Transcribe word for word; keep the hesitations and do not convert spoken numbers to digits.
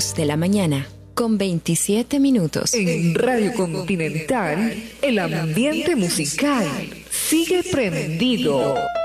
dos de la mañana, con veintisiete minutos. En Radio Continental, el ambiente musical sigue prendido.